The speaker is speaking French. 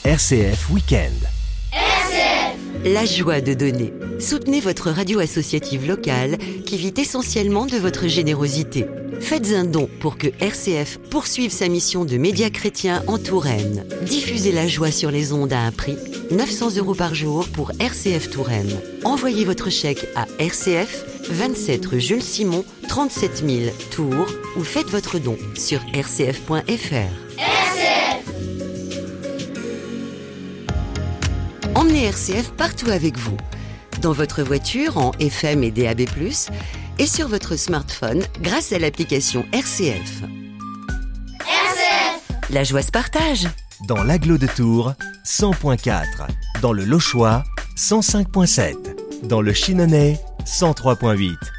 RCF Week-end. La joie de donner. Soutenez votre radio associative locale qui vit essentiellement de votre générosité. Faites un don pour que RCF poursuive sa mission de média chrétien en Touraine. Diffusez la joie sur les ondes à un prix, 900 € par jour pour RCF Touraine. Envoyez votre chèque à RCF, 27 rue Jules Simon, 37 000 Tours ou faites votre don sur rcf.fr. Emmenez RCF partout avec vous. Dans votre voiture en FM et DAB+, et sur votre smartphone grâce à l'application RCF. La joie se partage. Dans l'Agglo de Tours, 100.4. Dans le Lochois, 105.7. Dans le Chinonais, 103.8.